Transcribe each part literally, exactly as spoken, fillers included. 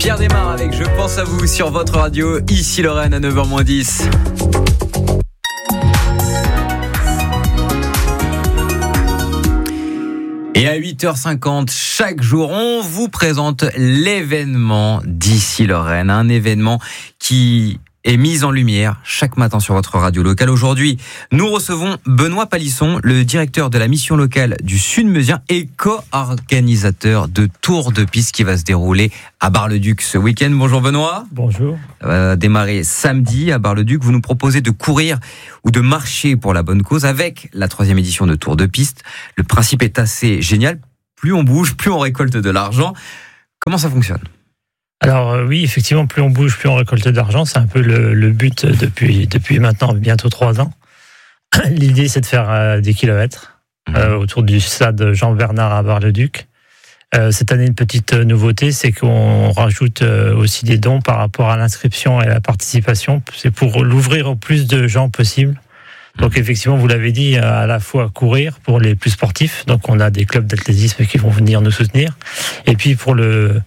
Pierre Desmar avec Je pense à vous sur votre radio, ici Lorraine à neuf heures moins dix. Et à huit heures cinquante, chaque jour, on vous présente l'événement d'ici Lorraine. Un événement qui est mis en lumière chaque matin sur votre radio locale. Aujourd'hui, nous recevons Benoît Palisson, le directeur de la mission locale du Sud-Meusien et co-organisateur de Tour de Piste qui va se dérouler à Bar-le-Duc ce week-end. Bonjour Benoît. Bonjour. Ça va démarrer samedi à Bar-le-Duc. Vous nous proposez de courir ou de marcher pour la bonne cause avec la troisième édition de Tour de Piste. Le principe est assez génial. Plus on bouge, plus on récolte de l'argent. Comment ça fonctionne ? Alors euh, oui, effectivement, plus on bouge, plus on récolte de l'argent. C'est un peu le, le but depuis, depuis maintenant bientôt trois ans. L'idée, c'est de faire euh, des kilomètres euh, autour du stade Jean-Bernard à Bar-le-Duc. Euh, cette année, une petite nouveauté, c'est qu'on rajoute euh, aussi des dons par rapport à l'inscription et à la participation. C'est pour l'ouvrir au plus de gens possible. Donc effectivement, vous l'avez dit, à la fois courir pour les plus sportifs. Donc on a des clubs d'athlétisme qui vont venir nous soutenir. Et puis pour le...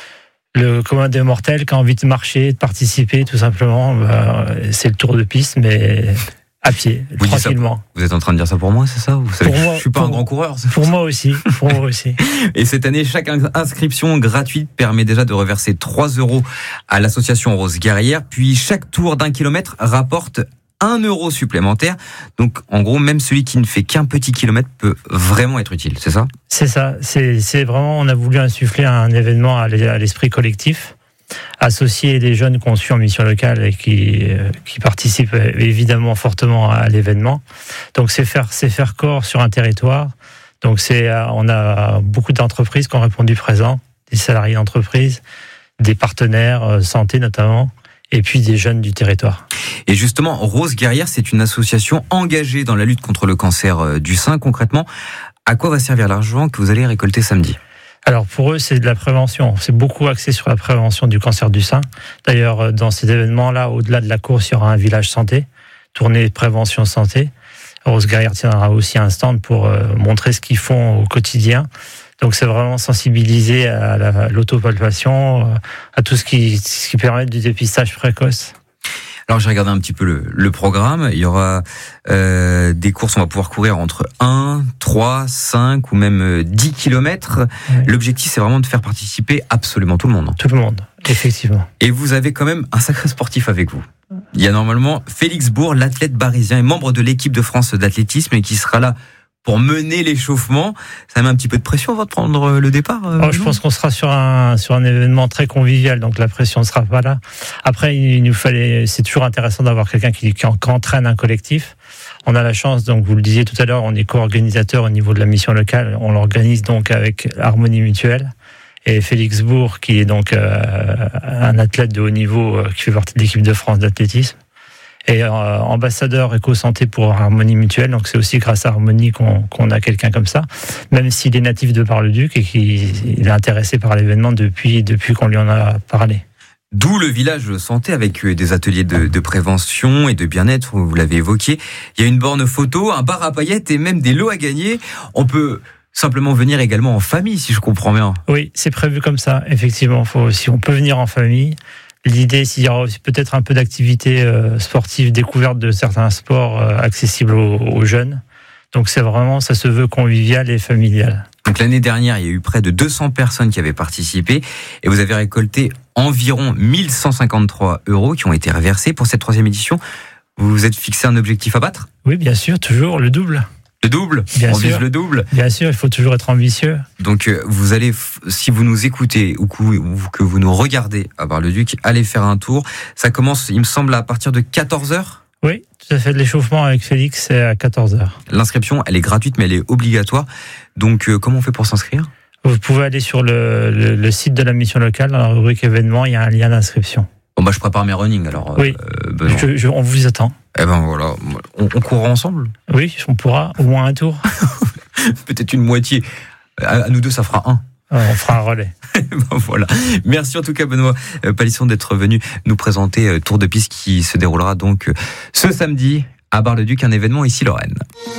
Le commun des mortels qui a envie de marcher, de participer, tout simplement, bah, c'est le Tour de Piste, mais à pied, vous tranquillement. Vous êtes en train de dire ça pour moi, c'est ça ? Vous savez pour que moi, je suis pas pour, un grand coureur. Pour moi aussi, pour moi aussi. Et cette année, chaque inscription gratuite permet déjà de reverser trois euros à l'association Rose Guerrière. Puis chaque tour d'un kilomètre rapporte un euro supplémentaire. Donc, en gros, même celui qui ne fait qu'un petit kilomètre peut vraiment être utile, c'est ça ? C'est ça. C'est, c'est vraiment, on a voulu insuffler un événement à l'esprit collectif, associer les jeunes qu'on suit en mission locale et qui, qui participent évidemment fortement à l'événement. Donc, c'est faire, c'est faire corps sur un territoire. Donc, c'est, on a beaucoup d'entreprises qui ont répondu présent, des salariés d'entreprise, des partenaires santé notamment, et puis des jeunes du territoire. Et justement, Rose Guerrière, c'est une association engagée dans la lutte contre le cancer du sein. Concrètement, à quoi va servir l'argent que vous allez récolter samedi ? Alors pour eux, c'est de la prévention. C'est beaucoup axé sur la prévention du cancer du sein. D'ailleurs, dans ces événements-là, au-delà de la course, il y aura un village santé, tournée prévention santé. Rose Guerrière tiendra aussi un stand pour montrer ce qu'ils font au quotidien. Donc c'est vraiment sensibiliser à la, l'autopalpation, à tout ce qui, ce qui permet du dépistage précoce. Alors j'ai regardé un petit peu le, le programme. Il y aura euh, des courses, on va pouvoir courir entre un, trois, cinq ou même dix kilomètres. Oui. L'objectif, c'est vraiment de faire participer absolument tout le monde. Tout le monde, effectivement. Et vous avez quand même un sacré sportif avec vous. Il y a normalement Félix Bourg, l'athlète barisien et membre de l'équipe de France d'athlétisme et qui sera là pour mener l'échauffement. Ça met un petit peu de pression avant de prendre le départ. Oh, je pense qu'on sera sur un sur un événement très convivial, donc la pression ne sera pas là. Après, il nous fallait, c'est toujours intéressant d'avoir quelqu'un qui, qui entraîne un collectif. On a la chance, donc vous le disiez tout à l'heure, on est co-organisateur au niveau de la mission locale. On l'organise donc avec Harmonie Mutuelle. Et Félix Bourg, qui est donc euh, un athlète de haut niveau euh, qui fait partie de l'équipe de France d'athlétisme. Et euh, ambassadeur éco-santé pour Harmonie Mutuelle, donc c'est aussi grâce à Harmonie qu'on, qu'on a quelqu'un comme ça, même s'il est natif de Bar-le-Duc et qu'il est intéressé par l'événement depuis, depuis qu'on lui en a parlé. D'où le village santé avec des ateliers de, de prévention et de bien-être, vous l'avez évoqué. Il y a une borne photo, un bar à paillettes et même des lots à gagner. On peut simplement venir également en famille, si je comprends bien. Oui, c'est prévu comme ça, effectivement. Faut, si on peut venir en famille. L'idée, c'est qu'il y aura aussi peut-être un peu d'activité euh, sportive, découverte de certains sports euh, accessibles aux, aux jeunes. Donc c'est vraiment, ça se veut convivial et familial. Donc l'année dernière, il y a eu près de deux cents personnes qui avaient participé et vous avez récolté environ mille cent cinquante-trois euros qui ont été reversés pour cette troisième édition. Vous vous êtes fixé un objectif à battre ? Oui, bien sûr, toujours le double. Le double ? Bien On sûr. vise le double ? Bien sûr, il faut toujours être ambitieux. Donc vous allez, si vous nous écoutez ou que vous nous regardez à Bar-le-Duc, allez faire un tour. Ça commence, il me semble, à partir de quatorze heures ? Oui, tout à fait. L'échauffement avec Félix, c'est à quatorze heures. L'inscription, elle est gratuite, mais elle est obligatoire. Donc euh, comment on fait pour s'inscrire ? Vous pouvez aller sur le, le, le site de la mission locale, dans la rubrique événements, il y a un lien d'inscription. Bon bah je prépare mes running alors. Oui, euh, je, je, on vous attend. Eh ben voilà, on, on courra ensemble. Oui, on pourra, au moins un tour. Peut-être une moitié. À, à nous deux, ça fera un. On fera un relais. Ben voilà. Merci en tout cas Benoît Palisson d'être venu nous présenter Tour de Piste qui se déroulera donc ce samedi à Bar-le-Duc, un événement ici Lorraine.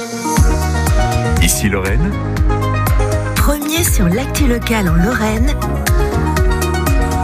Ici Lorraine. Premier sur l'actu locale en Lorraine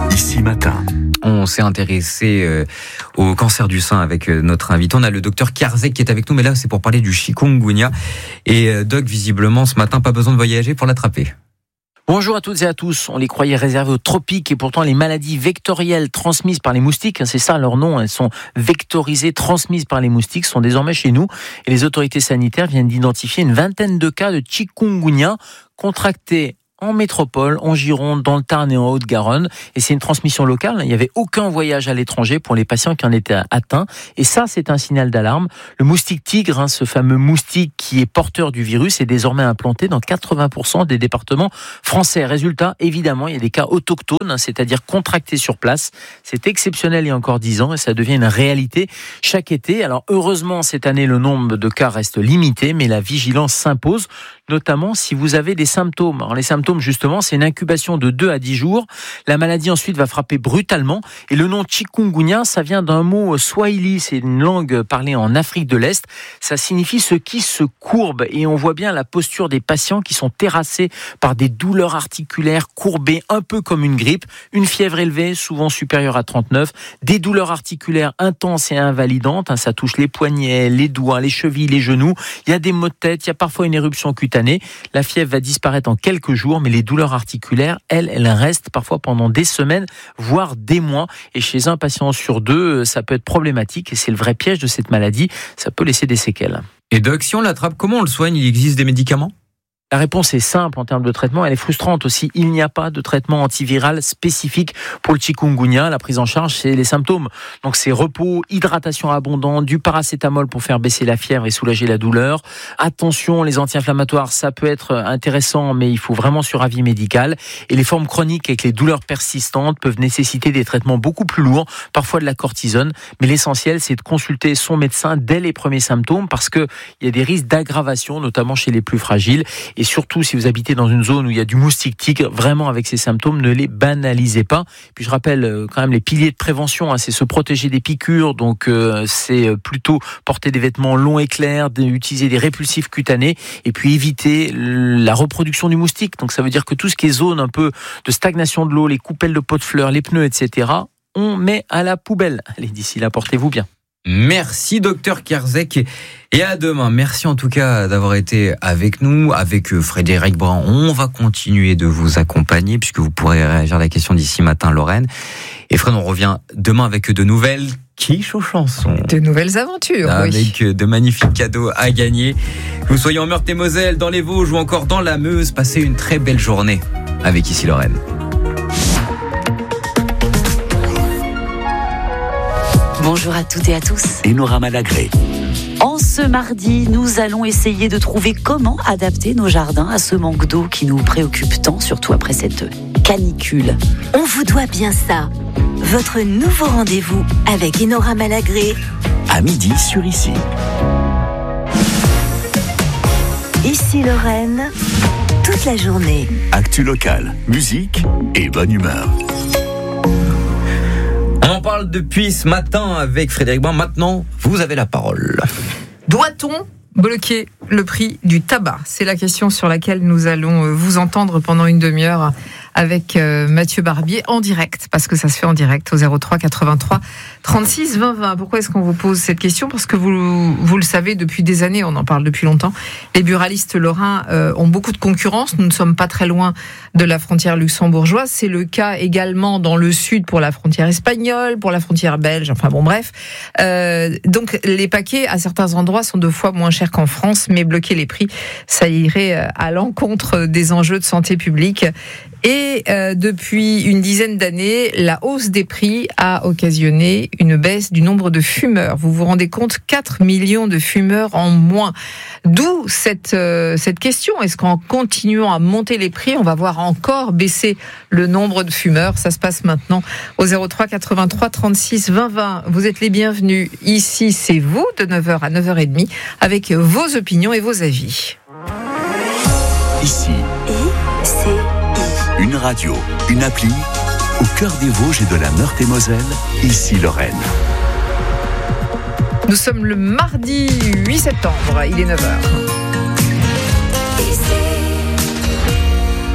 Ici Matin. On s'est intéressé euh, au cancer du sein avec euh, notre invité. On a le docteur Karzek qui est avec nous, mais là c'est pour parler du chikungunya. Et euh, Doc, visiblement ce matin, pas besoin de voyager pour l'attraper. Bonjour à toutes et à tous. On les croyait réservées aux tropiques et pourtant les maladies vectorielles transmises par les moustiques, c'est ça leur nom, elles sont vectorisées, transmises par les moustiques, sont désormais chez nous. Et les autorités sanitaires viennent d'identifier une vingtaine de cas de chikungunya contractés en métropole, en Gironde, dans le Tarn et en Haute-Garonne. Et c'est une transmission locale. Il n'y avait aucun voyage à l'étranger pour les patients qui en étaient atteints. Et ça, c'est un signal d'alarme. Le moustique tigre, hein, ce fameux moustique qui est porteur du virus, est désormais implanté dans quatre-vingts pour cent des départements français. Résultat, évidemment, il y a des cas autochtones, hein, c'est-à-dire contractés sur place. C'est exceptionnel il y a encore dix ans et ça devient une réalité chaque été. Alors, heureusement, cette année, le nombre de cas reste limité, mais la vigilance s'impose, notamment si vous avez des symptômes. Alors, les symptômes, justement, c'est une incubation de deux à dix jours. La maladie ensuite va frapper brutalement. Et le nom chikungunya, ça vient d'un mot swahili, c'est une langue parlée en Afrique de l'Est. Ça signifie ce qui se courbe. Et on voit bien la posture des patients qui sont terrassés par des douleurs articulaires courbées, un peu comme une grippe. Une fièvre élevée, souvent supérieure à trente-neuf. Des douleurs articulaires intenses et invalidantes. Ça touche les poignets, les doigts, les chevilles, les genoux. Il y a des maux de tête, il y a parfois une éruption cutanée. La fièvre va disparaître en quelques jours, mais les douleurs articulaires, elles, elles restent parfois pendant des semaines, voire des mois. Et chez un patient sur deux, ça peut être problématique. Et c'est le vrai piège de cette maladie. Ça peut laisser des séquelles. Et Doc, si on l'attrape, comment on le soigne ? Il existe des médicaments ? La réponse est simple en termes de traitement, elle est frustrante aussi. Il n'y a pas de traitement antiviral spécifique pour le chikungunya. La prise en charge, c'est les symptômes. Donc c'est repos, hydratation abondante, du paracétamol pour faire baisser la fièvre et soulager la douleur. Attention, les anti-inflammatoires, ça peut être intéressant, mais il faut vraiment sur avis médical. Et les formes chroniques avec les douleurs persistantes peuvent nécessiter des traitements beaucoup plus lourds, parfois de la cortisone. Mais l'essentiel, c'est de consulter son médecin dès les premiers symptômes parce qu'il y a des risques d'aggravation, notamment chez les plus fragiles. Et surtout, si vous habitez dans une zone où il y a du moustique tigre, vraiment avec ces symptômes, ne les banalisez pas. Puis je rappelle quand même les piliers de prévention, hein, c'est se protéger des piqûres, donc euh, c'est plutôt porter des vêtements longs et clairs, utiliser des répulsifs cutanés, et puis éviter la reproduction du moustique. Donc ça veut dire que tout ce qui est zone un peu de stagnation de l'eau, les coupelles de pots de fleurs, les pneus, et cetera, on met à la poubelle. Allez, d'ici là, portez-vous bien. Merci docteur Karzek et à demain. Merci en tout cas d'avoir été avec nous, avec Frédéric Brun. On va continuer de vous accompagner puisque vous pourrez réagir à la question d'ici matin, Lorraine. Et Fred, on revient demain avec de nouvelles quiches aux chansons. De nouvelles aventures, avec oui. de magnifiques cadeaux à gagner. Que vous soyez en Meurthe-et-Moselle, dans les Vosges ou encore dans la Meuse, passez une très belle journée avec Ici Lorraine. Bonjour à toutes et à tous. Enora Malagré. En ce mardi, nous allons essayer de trouver comment adapter nos jardins à ce manque d'eau qui nous préoccupe tant, surtout après cette canicule. On vous doit bien ça. Votre nouveau rendez-vous avec Enora Malagré. À midi sur Ici. Ici Lorraine, toute la journée. Actu locale, musique et bonne humeur. On en parle depuis ce matin avec Frédéric Brun. Maintenant, vous avez la parole. Doit-on bloquer le prix du tabac ? C'est la question sur laquelle nous allons vous entendre pendant une demi-heure avec Mathieu Barbier en direct, parce que ça se fait en direct au zéro trois quatre-vingt-trois trente-six vingt vingt. Pourquoi est-ce qu'on vous pose cette question ? Parce que vous, vous le savez depuis des années, on en parle depuis longtemps, les buralistes lorrains euh, ont beaucoup de concurrence. Nous ne sommes pas très loin de la frontière luxembourgeoise. C'est le cas également dans le sud pour la frontière espagnole, pour la frontière belge, enfin bon bref. Euh, donc les paquets à certains endroits sont deux fois moins chers qu'en France, mais bloquer les prix, ça irait à l'encontre des enjeux de santé publique. Et euh, depuis une dizaine d'années, la hausse des prix a occasionné une baisse du nombre de fumeurs. Vous vous rendez compte, quatre millions de fumeurs en moins. D'où cette, euh, cette question. Est-ce qu'en continuant à monter les prix, on va voir encore baisser le nombre de fumeurs ? Ça se passe maintenant au zéro trois quatre-vingt-trois trente-six vingt vingt. Vous êtes les bienvenus. Ici, c'est vous, de neuf heures à neuf heures trente, avec vos opinions et vos avis. Ici. Et c'est Une radio, une appli, au cœur des Vosges et de la Meurthe-et-Moselle, Ici Lorraine. Nous sommes le mardi huit septembre, il est neuf heures.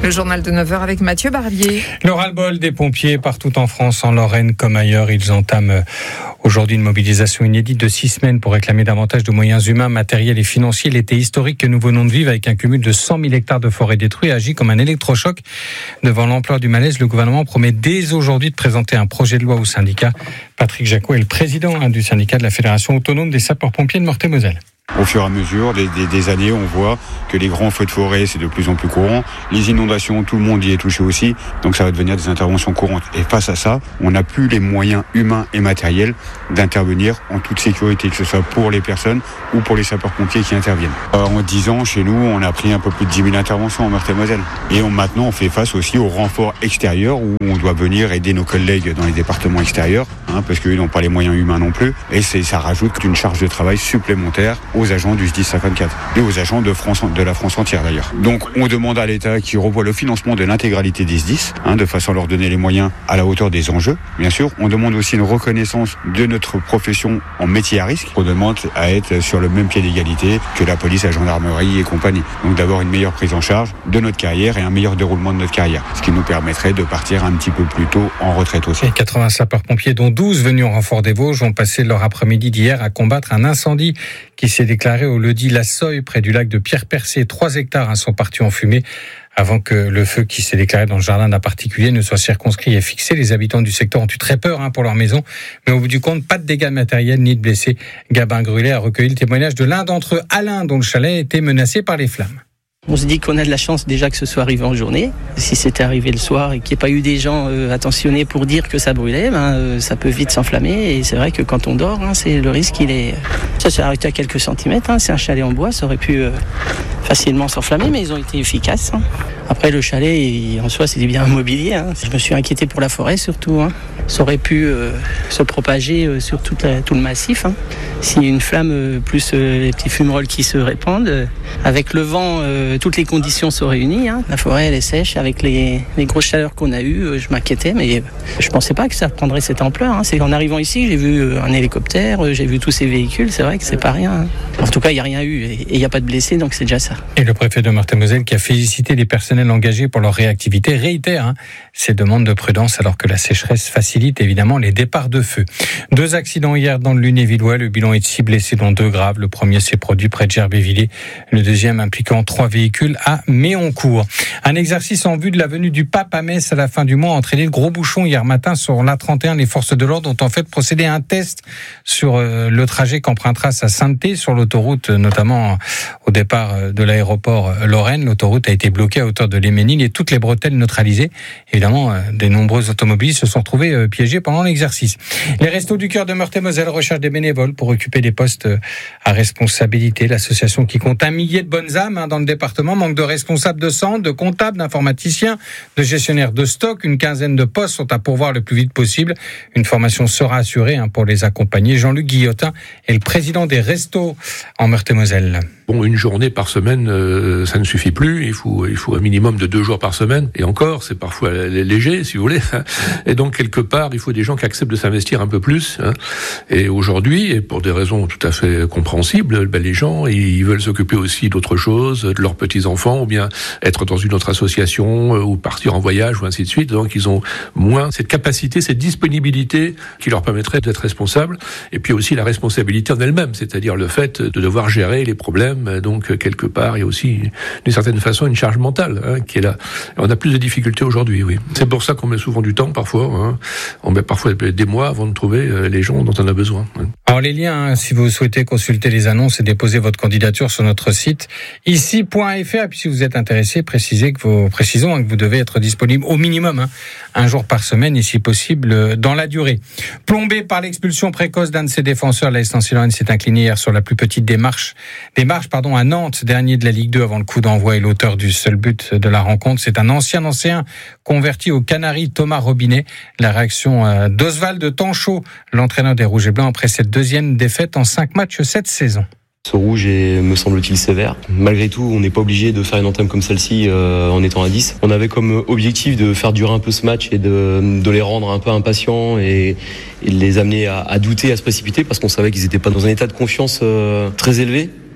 Le journal de neuf heures avec Mathieu Barbier. Le ras-le-bol des pompiers partout en France, en Lorraine comme ailleurs. Ils entament aujourd'hui une mobilisation inédite de six semaines pour réclamer davantage de moyens humains, matériels et financiers. L'été historique que nous venons de vivre avec un cumul de cent mille hectares de forêt détruits agit comme un électrochoc. Devant l'ampleur du malaise, le gouvernement promet dès aujourd'hui de présenter un projet de loi au syndicat. Patrick Jacot est le président du syndicat de la Fédération autonome des sapeurs-pompiers de Meurthe-et-Moselle. Au fur et à mesure des, des, des années, on voit que les grands feux de forêt, c'est de plus en plus courant. Les inondations, tout le monde y est touché aussi. Donc ça va devenir des interventions courantes. Et face à ça, on n'a plus les moyens humains et matériels d'intervenir en toute sécurité, que ce soit pour les personnes ou pour les sapeurs-pompiers qui interviennent. Euh, en dix ans, chez nous, on a pris un peu plus de dix mille interventions en Meurthe-et-Moselle. Et on, maintenant, on fait face aussi aux renforts extérieurs où on doit venir aider nos collègues dans les départements extérieurs, hein, parce qu'ils n'ont pas les moyens humains non plus. Et c'est, ça rajoute une charge de travail supplémentaire aux agents du S D I S cinquante-quatre et aux agents de, France, de la France entière d'ailleurs. Donc on demande à l'État qui revoie le financement de l'intégralité des S D I S, hein, de façon à leur donner les moyens à la hauteur des enjeux. Bien sûr, on demande aussi une reconnaissance de notre profession en métier à risque. On demande à être sur le même pied d'égalité que la police, la gendarmerie et compagnie. Donc d'avoir une meilleure prise en charge de notre carrière et un meilleur déroulement de notre carrière, ce qui nous permettrait de partir un petit peu plus tôt en retraite aussi. Et quatre-vingts sapeurs-pompiers, dont douze venus en renfort des Vosges, ont passé leur après-midi d'hier à combattre un incendie qui s'est déclaré au Leudy-la-Soye, près du lac de Pierre-Percé. Trois hectares sont partis en fumée avant que le feu qui s'est déclaré dans le jardin d'un particulier ne soit circonscrit et fixé. Les habitants du secteur ont eu très peur hein, pour leur maison, mais au bout du compte, pas de dégâts matériels ni de blessés. Gabin Grulet a recueilli le témoignage de l'un d'entre eux, Alain, dont le chalet était menacé par les flammes. On se dit qu'on a de la chance déjà que ce soit arrivé en journée. Si c'était arrivé le soir et qu'il n'y ait pas eu des gens euh, attentionnés pour dire que ça brûlait, ben, euh, ça peut vite s'enflammer. Et c'est vrai que quand on dort, hein, c'est le risque, il est. Ça s'est arrêté à quelques centimètres. Hein, c'est un chalet en bois, ça aurait pu euh, facilement s'enflammer, mais ils ont été efficaces. Hein. Après, le chalet, il, en soi, c'est bien immobilier. Hein. Je me suis inquiété pour la forêt surtout. Hein. Ça aurait pu euh, se propager euh, sur toute la, tout le massif. Hein. Si une flamme, euh, plus euh, les petits fumerolles qui se répandent, euh, avec le vent, euh, toutes les conditions sont réunies. Hein. La forêt, elle est sèche. Avec les, les grosses chaleurs qu'on a eues, euh, je m'inquiétais, mais euh, je ne pensais pas que ça prendrait cette ampleur. Hein. C'est en arrivant ici, j'ai vu euh, un hélicoptère, euh, j'ai vu tous ces véhicules. C'est vrai que c'est pas rien. Hein. En tout cas, il n'y a rien eu et il n'y a pas de blessés, donc c'est déjà ça. Et le préfet de Meurthe-et-Moselle, qui a félicité les personnels engagés pour leur réactivité, réitère hein, ses demandes de prudence alors que la sécheresse facilite évidemment les départs de feu. Deux accidents hier dans le Lunévillois. Le bilan est de six blessés, dont deux graves. Le premier s'est produit près de Gerbévillers. Le deuxième impliquant trois véhicules à Méoncourt. Un exercice en vue de la venue du pape à Metz à la fin du mois a entraîné de gros bouchons hier matin sur l'A trente et un. Les forces de l'ordre ont en fait procédé à un test sur le trajet qu'empruntera sa sainteté sur l'autoroute, notamment au départ de l'aéroport Lorraine. L'autoroute a été bloquée à hauteur de l'Héménil et toutes les bretelles neutralisées. Évidemment, des nombreux automobilistes se sont retrouvés piégés pendant l'exercice. Les Restos du Cœur de Meurthe-et-Moselle recherchent des bénévoles pour occuper des postes à responsabilité. L'association, qui compte un millier de bonnes âmes hein, dans le département, manque de responsables de centre, de comptables, d'informaticiens, de gestionnaires de stock. Une quinzaine de postes sont à pourvoir le plus vite possible. Une formation sera assurée hein, pour les accompagner. Jean-Luc Guillotin est le président des Restos en Meurthe-et-Moselle. Bon, une journée par semaine, euh, ça ne suffit plus. Il faut, il faut un minimum de deux jours par semaine. Et encore, c'est parfois léger, si vous voulez. Et donc, quelque part, il faut des gens qui acceptent de s'investir un peu plus. Hein. Et aujourd'hui, et pour des raisons tout à fait compréhensibles, ben, les gens, ils veulent s'occuper aussi d'autre chose, de leurs petits-enfants, ou bien être dans une autre association, ou partir en voyage, ou ainsi de suite. Donc, ils ont moins cette capacité, cette disponibilité qui leur permettrait d'être responsables. Et puis aussi la responsabilité en elle-même, c'est-à-dire le fait de devoir gérer les problèmes. Donc, quelque part, il y a aussi, d'une certaine façon, une charge mentale hein, qui est là. On a plus de difficultés aujourd'hui, oui. C'est pour ça qu'on met souvent du temps, parfois. Hein. On met parfois des mois avant de trouver les gens dont on a besoin. Hein. Alors, les liens, hein, si vous souhaitez consulter les annonces et déposer votre candidature sur notre site, ici point f r. Et puis, si vous êtes intéressé, précisez que vous, précisons hein, que vous devez être disponible au minimum hein, un jour par semaine et si possible dans la durée. Plombé par l'expulsion précoce d'un de ses défenseurs, l'A S Nancy-Lorraine s'est incliné hier sur la plus petite des marches, des marches pardon, à Nantes, dernier de la Ligue deux avant le coup d'envoi, et l'auteur du seul but de la rencontre, c'est un ancien ancien converti aux Canaries, Thomas Robinet. La réaction d'Oswald Tanchot, l'entraîneur des Rouges et Blancs, après cette deuxième défaite en cinq matchs cette saison. Ce rouge est, me semble-t-il, sévère. Malgré tout, on n'est pas obligé de faire une entame comme celle-ci euh, en étant à dix. On avait comme objectif de faire durer un peu ce match et de, de les rendre un peu impatients et, et de les amener à, à douter, à se précipiter, parce qu'on savait qu'ils n'étaient pas dans un état de confiance euh, très élevé.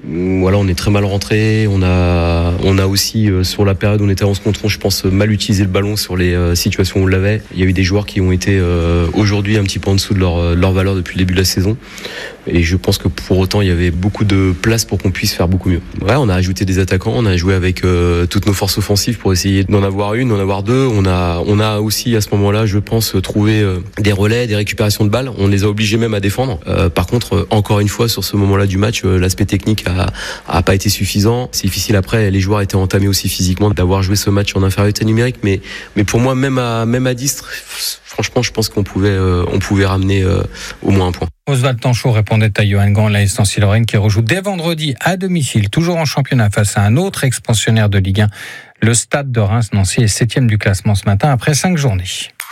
Voilà, on est très mal rentré. On a, on a aussi euh, sur la période où on était en se contrôle, je pense, mal utilisé le ballon sur les euh, situations où on l'avait. Il y a eu des joueurs qui ont été euh, aujourd'hui un petit peu en dessous de leur, leur valeur depuis le début de la saison. Et je pense que pour autant, il y avait beaucoup de place pour qu'on puisse faire beaucoup mieux. Ouais, on a ajouté des attaquants, on a joué avec euh, toutes nos forces offensives pour essayer d'en avoir une, d'en avoir deux. On a, on a aussi à ce moment-là, je pense, trouvé euh, des relais, des récupérations de balles. On les a obligés même à défendre. Euh, par contre, euh, encore une fois, sur ce moment-là du match, euh, l'aspect technique a, a pas été suffisant. C'est difficile après. Les joueurs étaient entamés aussi physiquement d'avoir joué ce match en infériorité numérique. Mais, mais pour moi, même à, même à dix, franchement, je pense qu'on pouvait, euh, on pouvait ramener euh, au moins un point. Oswald Tanchot répondait à Johan Gant, l'A S Nancy-Lorraine qui rejoue dès vendredi à domicile, toujours en championnat face à un autre ex-pensionnaire de Ligue un. Le Stade de Reims. Nancy est septième du classement ce matin après cinq journées.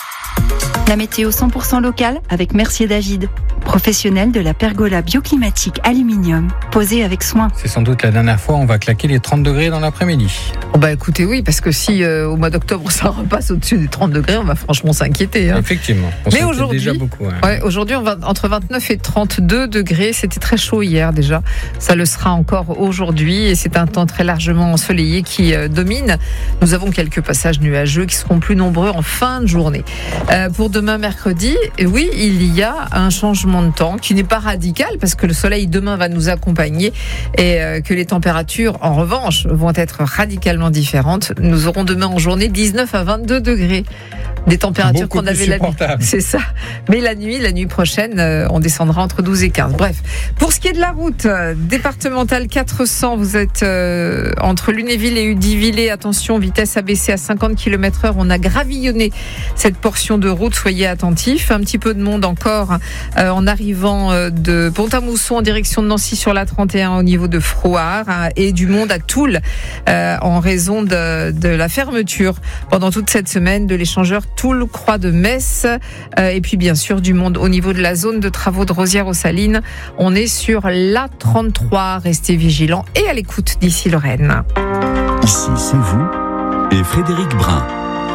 La météo cent pour cent locale avec Mercier David, professionnel de la pergola bioclimatique aluminium, posée avec soin. C'est sans doute la dernière fois où on va claquer les trente degrés dans l'après-midi. Oh bah écoutez, oui, parce que si euh, au mois d'octobre ça repasse au-dessus des trente degrés, on va franchement s'inquiéter. Hein. Effectivement, on Mais aujourd'hui, déjà beaucoup. Hein. Ouais, aujourd'hui, on va entre vingt-neuf et trente-deux degrés. C'était très chaud hier déjà. Ça le sera encore aujourd'hui et c'est un temps très largement ensoleillé qui euh, domine. Nous avons quelques passages nuageux qui seront plus nombreux en fin de journée. Euh, pour demain mercredi, oui, il y a un changement de temps qui n'est pas radical parce que le soleil demain va nous accompagner et euh, que les températures, en revanche, vont être radicalement différentes. Nous aurons demain en journée dix-neuf à vingt-deux degrés. Des températures Beaucoup qu'on avait la nuit. C'est ça. Mais la nuit, la nuit prochaine, euh, on descendra entre douze et quinze. Bref. Pour ce qui est de la route, euh, départementale quatre cents, vous êtes euh, entre Lunéville et Udivillé. Attention, vitesse abaissée à cinquante kilomètres heure. On a gravillonné cette portion de route. Soyez attentifs. Un petit peu de monde encore euh, en arrivant euh, de Pont-à-Mousson en direction de Nancy sur la trente et un au niveau de Frouard hein, et du monde à Toul euh, en raison de, de la fermeture pendant toute cette semaine de l'échangeur Toul Croix de Metz euh, et puis bien sûr du monde au niveau de la zone de travaux de Rosières aux Salines. On est sur l'A trente-trois. Restez vigilants et à l'écoute d'ici Lorraine. Ici c'est vous et Frédéric Brun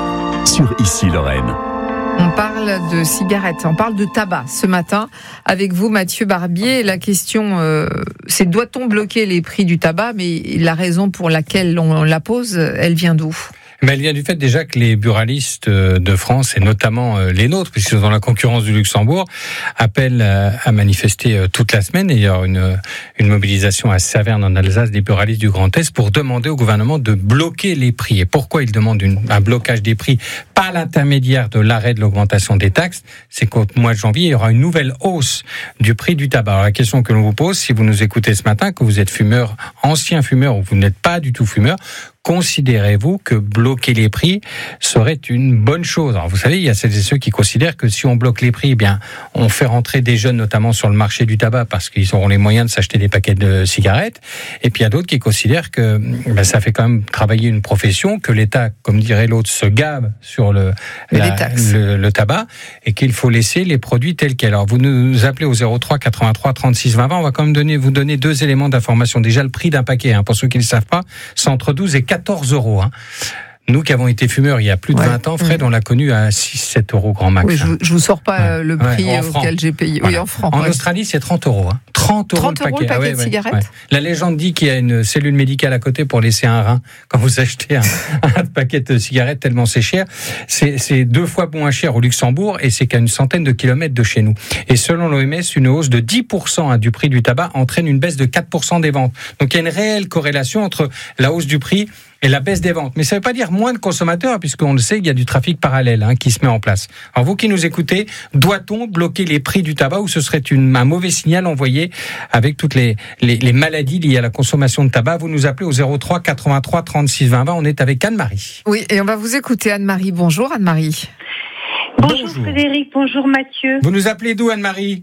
sur Ici Lorraine. On parle de cigarettes, on parle de tabac ce matin avec vous Mathieu Barbier. La question euh, c'est doit-on bloquer les prix du tabac, mais la raison pour laquelle on la pose, elle vient d'où ? Mais elle vient du fait déjà que les buralistes de France, et notamment les nôtres, puisqu'ils sont dans la concurrence du Luxembourg, appellent à manifester toute la semaine. Et il y aura une, une mobilisation à Saverne en Alsace des buralistes du Grand Est pour demander au gouvernement de bloquer les prix. Et pourquoi ils demandent une, un blocage des prix par l'intermédiaire de l'arrêt de l'augmentation des taxes? C'est qu'au mois de janvier, il y aura une nouvelle hausse du prix du tabac. Alors la question que l'on vous pose, si vous nous écoutez ce matin, que vous êtes fumeur, ancien fumeur ou vous n'êtes pas du tout fumeur, considérez-vous que bloquer les prix serait une bonne chose? Alors vous savez, il y a celles et ceux qui considèrent que si on bloque les prix, eh bien, on fait rentrer des jeunes notamment sur le marché du tabac parce qu'ils auront les moyens de s'acheter des paquets de cigarettes. Et puis il y a d'autres qui considèrent que ben, ça fait quand même travailler une profession, que l'État, comme dirait l'autre, se gave sur le, la, le, le tabac et qu'il faut laisser les produits tels quels. Alors vous nous appelez au zéro trois quatre-vingt-trois trente-six vingt. On va quand même donner, vous donner deux éléments d'information. Déjà le prix d'un paquet, hein, pour ceux qui ne le savent pas, c'est entre douze et quatorze euros. Hein. Nous qui avons été fumeurs il y a plus de ouais. vingt ans, Fred, on l'a connu à six sept euros grand max. Oui, je, je vous sors pas ouais. le prix ouais, auquel j'ai payé. Voilà. Oui, en francs. En ouais. Australie, c'est trente euros. Hein. trente euros trente le paquet, euros le paquet ah, ouais, de ouais, cigarettes. Ouais. La légende dit qu'il y a une cellule médicale à côté pour laisser un rein quand vous achetez un, un paquet de cigarettes tellement c'est cher. C'est, c'est deux fois moins cher au Luxembourg et c'est qu'à une centaine de kilomètres de chez nous. Et selon l'O M S, une hausse de dix pour cent hein, du prix du tabac entraîne une baisse de quatre pour cent des ventes. Donc il y a une réelle corrélation entre la hausse du prix et la baisse des ventes. Mais ça ne veut pas dire moins de consommateurs, puisqu'on le sait, il y a du trafic parallèle hein, qui se met en place. Alors vous qui nous écoutez, doit-on bloquer les prix du tabac ou ce serait une, un mauvais signal envoyé avec toutes les, les, les maladies liées à la consommation de tabac? Vous nous appelez au zéro trois quatre-vingt-trois trente-six vingt. On est avec Anne-Marie. Oui, et on va vous écouter Anne-Marie. Bonjour Anne-Marie. Bonjour, bonjour Frédéric, bonjour Mathieu. Vous nous appelez d'où Anne-Marie?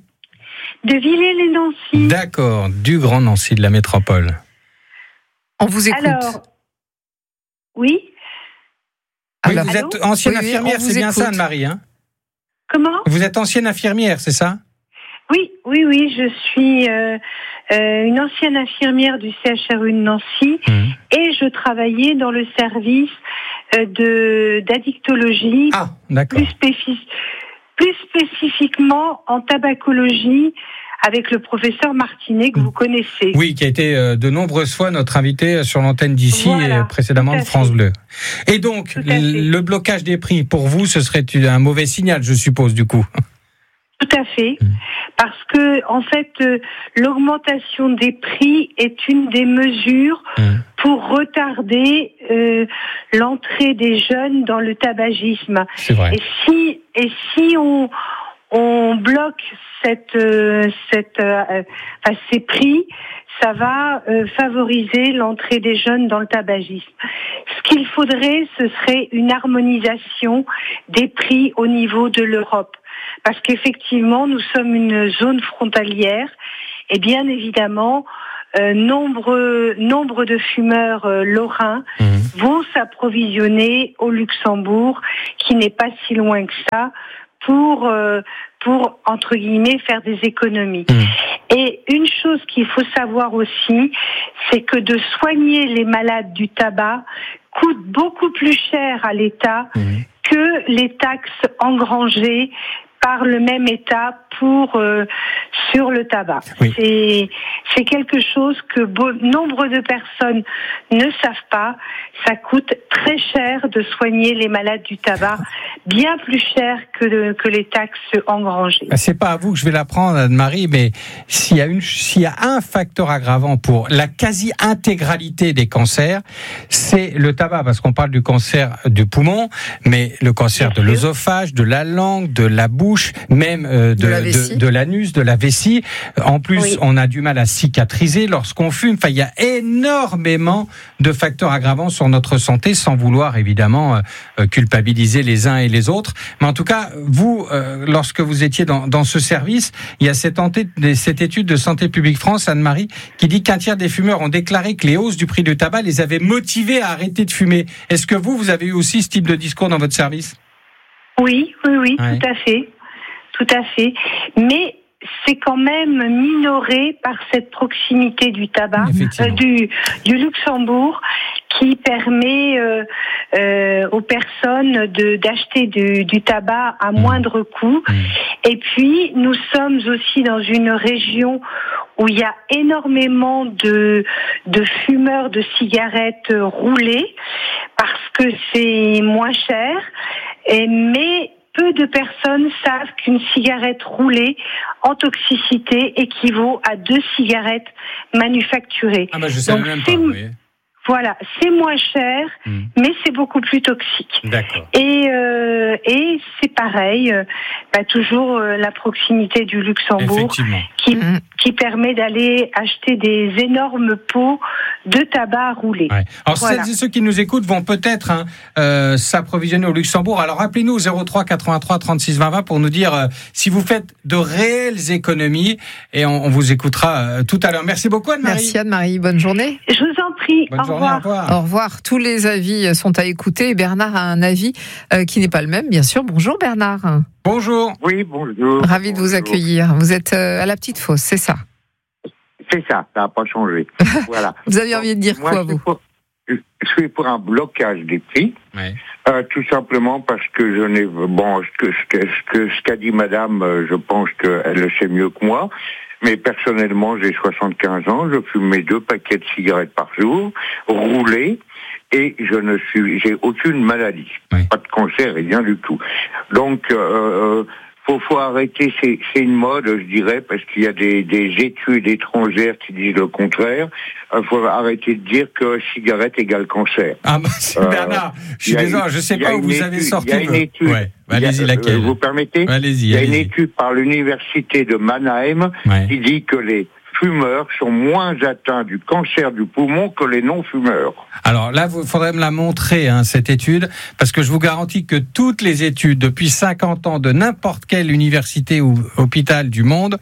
De Villers-les-Nancy. D'accord, du Grand Nancy, de la métropole. On vous écoute. Alors, oui. Oui, vous Allô êtes ancienne oui, infirmière, c'est bien ça, Anne-Marie, hein? Comment? Vous êtes ancienne infirmière, c'est ça? Oui, oui, oui, je suis euh, euh, une ancienne infirmière du C H R U de Nancy mmh. et je travaillais dans le service euh, de d'addictologie, ah, d'accord. Plus, spécifi- plus spécifiquement en tabacologie avec le professeur Martinet que vous connaissez. Oui, qui a été euh, de nombreuses fois notre invité sur l'antenne d'ici voilà, et précédemment de France Bleu. Et donc, le blocage des prix, pour vous, ce serait un mauvais signal, je suppose, du coup. Tout à fait, parce que en fait, euh, l'augmentation des prix est une des mesures mmh. pour retarder euh, l'entrée des jeunes dans le tabagisme. C'est vrai. Et si et si on on bloque cette euh, cette euh, enfin, ces prix, ça va euh, favoriser l'entrée des jeunes dans le tabagisme. Ce qu'il faudrait, ce serait une harmonisation des prix au niveau de l'Europe. Parce qu'effectivement, nous sommes une zone frontalière et bien évidemment, euh, nombre, nombre de fumeurs euh, lorrains mmh. vont s'approvisionner au Luxembourg, qui n'est pas si loin que ça, pour, euh, pour entre guillemets, faire des économies. Mmh. Et une chose qu'il faut savoir aussi, c'est que de soigner les malades du tabac coûte beaucoup plus cher à l'État mmh. que les taxes engrangées par le même État pour euh, sur le tabac. Oui. C'est c'est quelque chose que bon nombre de personnes ne savent pas. Ça coûte très cher de soigner les malades du tabac, bien plus cher que de, que les taxes engrangées. C'est pas à vous que je vais l'apprendre, Anne-Marie, mais s'il y a une s'il y a un facteur aggravant pour la quasi-intégralité des cancers, c'est le tabac, parce qu'on parle du cancer du poumon, mais le cancer bien de sûr. L'œsophage, de la langue, de la bouche, même euh, de, de, de, de l'anus, de la vessie. En plus, oui. on a du mal à cicatriser lorsqu'on fume. Enfin, il y a énormément de facteurs aggravants sur notre santé, sans vouloir évidemment euh, culpabiliser les uns et les autres. Mais en tout cas, vous, euh, lorsque vous étiez dans, dans ce service, il y a cette, enté- cette étude de Santé publique France, Anne-Marie, qui dit qu'un tiers des fumeurs ont déclaré que les hausses du prix du tabac les avaient motivés à arrêter de fumer. Est-ce que vous, vous avez eu aussi ce type de discours dans votre service ? Oui, oui, oui, ouais. tout à fait. Tout à fait. Mais c'est quand même minoré par cette proximité du tabac, euh, du, du Luxembourg, qui permet euh, euh, aux personnes de, d'acheter du, du tabac à moindre coût. Mmh. Et puis, nous sommes aussi dans une région où il y a énormément de, de fumeurs de cigarettes roulées, parce que c'est moins cher, et, mais peu de personnes savent qu'une cigarette roulée en toxicité équivaut à deux cigarettes manufacturées. Ah bah je savais même pas, oui. Voilà, c'est moins cher, mmh. mais c'est beaucoup plus toxique. D'accord. Et euh, et c'est pareil, euh, bah, toujours euh, la proximité du Luxembourg qui mmh. qui permet d'aller acheter des énormes pots de tabac roulé. Ouais. Alors voilà. Celles et ceux qui nous écoutent vont peut-être hein, euh, s'approvisionner au Luxembourg. Alors appelez-nous au zéro trois quatre-vingt-trois trente-six vingt vingt pour nous dire euh, si vous faites de réelles économies, et on, on vous écoutera euh, tout à l'heure. Merci beaucoup Anne-Marie. Merci Anne-Marie, bonne journée. Je vous en prie. Bonne au journée, revoir. Au revoir. Au revoir. Tous les avis sont à écouter. Bernard a un avis euh, qui n'est pas le même, bien sûr. Bonjour Bernard. Bonjour. Oui, bonjour. Ravi de bonjour. vous accueillir. Vous êtes euh, à la Petite Fosse, c'est ça? C'est ça, ça n'a pas changé. Voilà. Vous avez envie de dire Moi, quoi, je vous pour, Je suis pour un blocage des prix. Ouais. Euh, tout simplement parce que je n'ai... Bon, ce, que, ce, que, ce, que, ce qu'a dit madame, euh, je pense qu'elle le sait mieux que moi. Mais personnellement, j'ai soixante-quinze ans, je fume mes deux paquets de cigarettes par jour, roulés, et je ne suis, j'ai aucune maladie, oui. Pas de cancer, rien du tout. Donc, euh, faut, faut arrêter, c'est, c'est une mode, je dirais, parce qu'il y a des, des études étrangères qui disent le contraire. Il euh, faut arrêter de dire que cigarette égale cancer. Ah, bah, c'est euh, Bernard, je suis désolé, je ne sais pas où vous étude, avez sorti. Il y a une étude. Ouais. Allez-y, a, laquelle euh, Vous permettez Allez-y, Il y a allez-y. une étude par l'université de Mannheim ouais. qui dit que les fumeurs sont moins atteints du cancer du poumon que les non-fumeurs. Alors là, il faudrait me la montrer, hein, cette étude, parce que je vous garantis que toutes les études depuis cinquante ans de n'importe quelle université ou hôpital du monde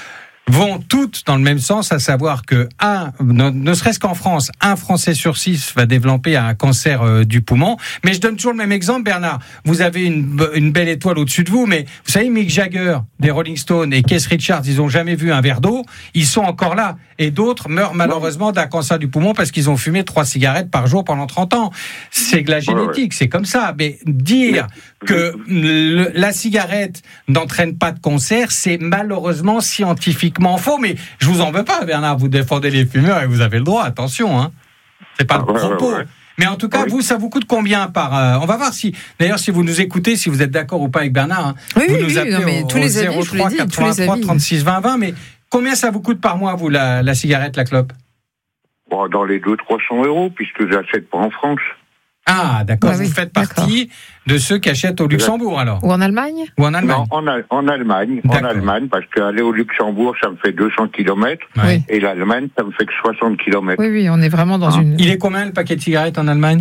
vont toutes dans le même sens, à savoir que un, ne, ne serait-ce qu'en France, un Français sur six va développer un cancer euh, du poumon. Mais je donne toujours le même exemple, Bernard. Vous avez une, une belle étoile au-dessus de vous, mais vous savez, Mick Jagger des Rolling Stones et Keith Richards, ils ont jamais vu un verre d'eau. Ils sont encore là. Et d'autres meurent malheureusement d'un cancer du poumon parce qu'ils ont fumé trois cigarettes par jour pendant trente ans. C'est de la génétique, c'est comme ça. Mais dire que le, la cigarette n'entraîne pas de cancer, c'est malheureusement scientifiquement faux. Mais je vous en veux pas, Bernard, vous défendez les fumeurs et vous avez le droit, attention, hein. C'est pas le ouais, propos. ouais, ouais. Mais en tout cas, oui. vous, ça vous coûte combien par... Euh, on va voir si... D'ailleurs, si vous nous écoutez, si vous êtes d'accord ou pas avec Bernard, hein, oui, vous oui, nous oui, appelez non, mais au, tous les au avis, zéro trois dit, quatre-vingt-trois trente-six vingt vingt. Mais combien ça vous coûte par mois, vous, la, la cigarette, la clope? Bon, dans les deux cents à trois cents euros, puisque j'achète pas en France. Ah, d'accord, ah, vous oui, faites partie de ceux qui achètent au Luxembourg, alors. Ou en Allemagne? Ou en Allemagne? Non, en, en Allemagne. En Allemagne, parce qu'aller au Luxembourg, ça me fait deux cents kilomètres. Oui. Et l'Allemagne, ça me fait que soixante kilomètres. Oui, oui, on est vraiment dans hein. une... Il est combien, le paquet de cigarettes en Allemagne?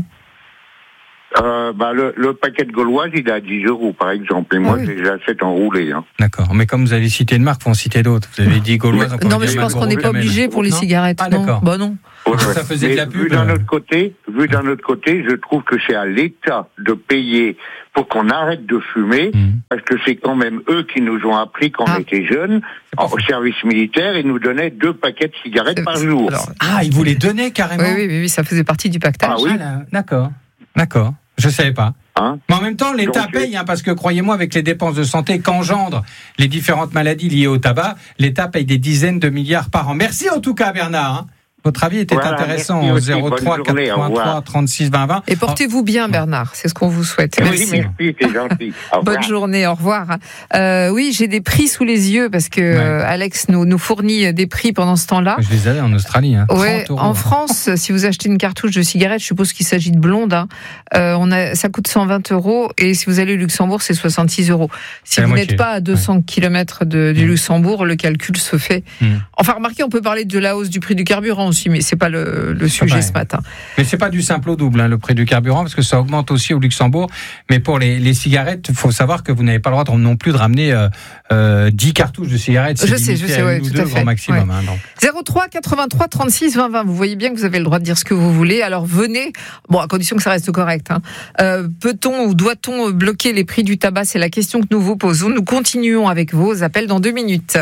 Euh, bah, le, le paquet de gauloises, il est à dix euros, par exemple. Et moi, ah oui. j'achète en roulé. Hein. D'accord. Mais comme vous avez cité une marque, faut en citer d'autres. Vous avez dit gauloises. Mais, non, mais je pense qu'on n'est pas obligé pour les non cigarettes. Ah, non. d'accord. Bah non. Ouais, ça faisait mais de la pub. Vu d'un autre côté, vu d'un autre côté, je trouve que c'est à l'État de payer pour qu'on arrête de fumer, mmh. parce que c'est quand même eux qui nous ont appris quand ah. on était jeunes, au service militaire, ils nous donnaient deux paquets de cigarettes par jour. Alors, ah, ils vous les donnaient carrément? Oui, oui, oui, oui, ça faisait partie du pactage. Ah oui. Ah, d'accord, d'accord. Je savais pas. Hein Mais en même temps, l'État Donc, paye, hein, parce que croyez-moi, avec les dépenses de santé qu'engendrent les différentes maladies liées au tabac, l'État paye des dizaines de milliards par an. Merci en tout cas, Bernard. Hein. Votre avis était voilà, intéressant au zéro trois quatre-vingt-trois trente-six vingt vingt. Et portez-vous bien, Bernard, c'est ce qu'on vous souhaite. Merci, merci, merci c'est gentil. Bonne journée, au revoir. Euh, oui, j'ai des prix sous les yeux parce que ouais. euh, Alex nous, nous fournit des prix pendant ce temps-là. Je les avais en Australie. Hein, ouais, euros, en hein. France, si vous achetez une cartouche de cigarette, je suppose qu'il s'agit de blonde, hein, euh, on a, ça coûte cent vingt euros et si vous allez au Luxembourg, c'est soixante-six euros. Si vous n'êtes pas à deux cents ouais. kilomètres de, du mmh. Luxembourg, le calcul se fait. Mmh. Enfin, remarquez, on peut parler de la hausse du prix du carburant aussi, mais c'est pas le le sujet ce matin. Mais c'est pas du simple au double, hein, le prix du carburant, parce que ça augmente aussi au Luxembourg. Mais pour les, les cigarettes, il faut savoir que vous n'avez pas le droit de, non plus de ramener euh, euh, dix cartouches de cigarettes. C'est je sais, je sais, ouais, tout à fait. Grand maximum. Ouais. Hein, donc. zéro trois quatre-vingt-trois trente-six vingt vingt. Vous voyez bien que vous avez le droit de dire ce que vous voulez. Alors venez, bon, à condition que ça reste correct. Hein. Euh, peut-on ou doit-on bloquer les prix du tabac? C'est la question que nous vous posons. Nous continuons avec vos appels dans deux minutes.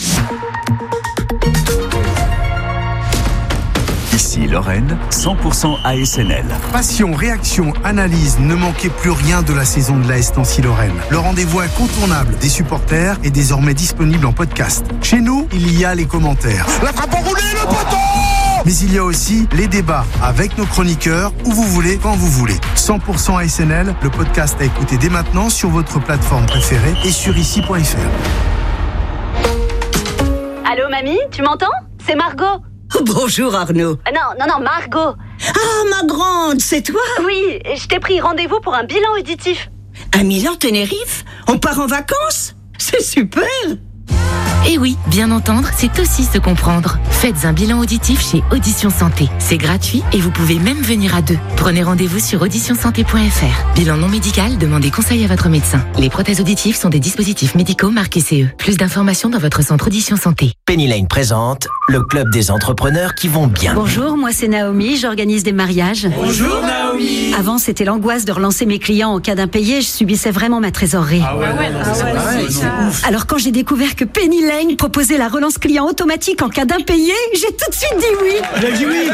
Ici Lorraine, cent pour cent A S N L. Passion, réaction, analyse, ne manquez plus rien de la saison de l'A S Nancy-Lorraine. Le rendez-vous incontournable des supporters est désormais disponible en podcast. Chez nous, il y a les commentaires. La frappe enroulée, le poteau! Mais il y a aussi les débats avec nos chroniqueurs, où vous voulez, quand vous voulez. cent pour cent A S N L, le podcast à écouter dès maintenant sur votre plateforme préférée et sur ici point f r. Allô mamie, tu m'entends? C'est Margot. Bonjour Arnaud. Non, non, non, Margot. Ah, ma grande, c'est toi? Oui, je t'ai pris rendez-vous pour un bilan auditif. Un Milan Tenerife? On part en vacances? C'est super! Et oui, bien entendre, c'est aussi se comprendre. Faites un bilan auditif chez Audition Santé. C'est gratuit et vous pouvez même venir à deux. Prenez rendez-vous sur audition santé point f r. Bilan non médical, demandez conseil à votre médecin. Les prothèses auditives sont des dispositifs médicaux marqués C E. Plus d'informations dans votre centre Audition Santé. Penny Lane présente le club des entrepreneurs qui vont bien. Bonjour, moi c'est Naomi, j'organise des mariages. Bonjour Naomi. Avant, c'était l'angoisse de relancer mes clients en cas d'impayé, je subissais vraiment ma trésorerie. Ah ouais, ah ouais, ah ouais, c'est ouf. Alors quand j'ai découvert que Penny Lane proposait la relance client automatique en cas d'impayé, j'ai tout de suite dit oui. Elle a dit oui.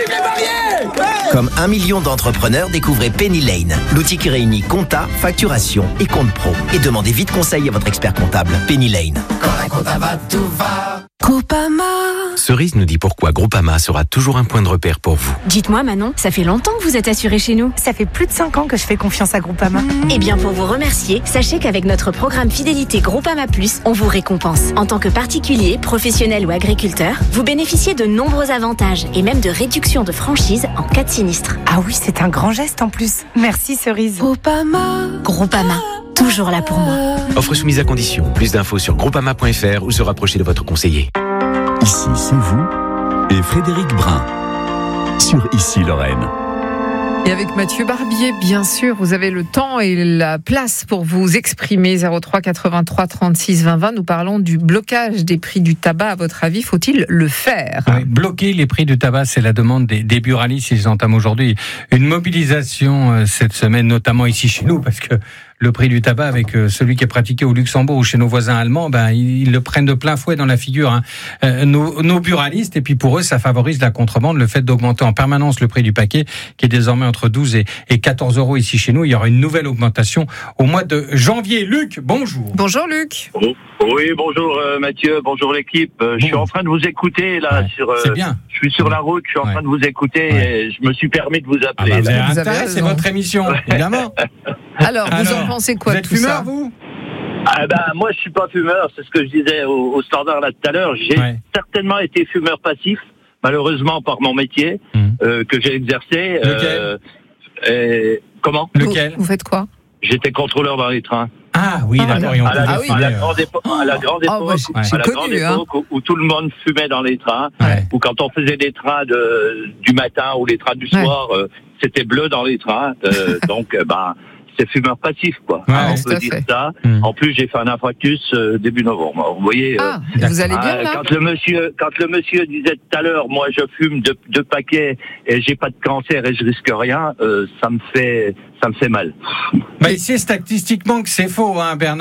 Comme un million d'entrepreneurs, découvrez Penny Lane, l'outil qui réunit compta, facturation et compte pro. Et demandez vite conseil à votre expert comptable. Penny Lane. Quand la compta va, tout va. Groupama. Cerise nous dit pourquoi Groupama sera toujours un point de repère pour vous. Dites-moi Manon, ça fait longtemps que vous êtes assurée chez nous. Ça fait plus de cinq ans que je fais confiance à Groupama. Mmh. Eh bien pour vous remercier, sachez qu'avec notre programme Fidélité Groupama Plus, on vous récompense. En tant que particulier, professionnel ou agriculteur, vous bénéficiez de nombreux avantages et même de réduction de franchise en cas de sinistre. Ah oui, c'est un grand geste en plus. Merci Cerise. Groupama. Groupama, toujours là pour moi. Offre soumise à condition. Plus d'infos sur groupama point f r ou se rapprocher de votre conseiller. Ici, c'est vous et Frédéric Brun sur Ici Lorraine. Et avec Mathieu Barbier, bien sûr, vous avez le temps et la place pour vous exprimer. zéro trois quatre-vingt-trois trente-six vingt vingt. Nous parlons du blocage des prix du tabac. À votre avis, faut-il le faire? Oui, bloquer les prix du tabac, c'est la demande des, des buralistes. Ils entament aujourd'hui une mobilisation euh, cette semaine, notamment ici chez nous, parce que le prix du tabac avec euh, celui qui est pratiqué au Luxembourg ou chez nos voisins allemands, ben, ils, ils le prennent de plein fouet dans la figure. Hein. Euh, nos, nos buralistes, et puis pour eux, ça favorise la contrebande, le fait d'augmenter en permanence le prix du paquet, qui est désormais entre douze et, et quatorze euros ici chez nous. Il y aura une nouvelle augmentation au mois de janvier. Luc, bonjour. Bonjour Luc. Oh, oui, bonjour euh, Mathieu, bonjour l'équipe. Euh, bon. Je suis en train de vous écouter là. Ouais, sur. Euh, c'est bien. Je suis sur la route, je suis en ouais. train de vous écouter ouais. et je me suis permis de vous appeler. Ah bah, vous avez intérêt, c'est votre émission, évidemment. Alors, vous Alors, en pensez quoi vous de êtes tout fumeur, ça vous Ah ben, moi, je suis pas fumeur, c'est ce que je disais au, au standard là tout à l'heure. J'ai ouais. certainement été fumeur passif, malheureusement par mon métier mmh. euh, que j'ai exercé. Lequel euh, et, Comment Lequel Vous faites quoi? J'étais contrôleur dans les trains. Ah oui, ah, d'accord. À la, à la, à la grande époque, à la grande époque, oh, bah, c'est, c'est à la connu, grande hein. époque où, où tout le monde fumait dans les trains, ouais. ou quand on faisait des trains de, du matin ou les trains du soir, ouais. euh, c'était bleu dans les trains. Euh, donc, euh, ben, c'est fumeur passif, quoi. Ouais, on peut dire fait. ça. Mmh. En plus, j'ai fait un infarctus euh, début novembre. Vous voyez. Ah, euh, vous allez bien, là? Quand le monsieur, quand le monsieur disait tout à l'heure, moi, je fume deux, deux paquets et j'ai pas de cancer et je risque rien, euh, ça me fait, ça me fait mal. Bah, il sait statistiquement que c'est faux, hein, Bernard.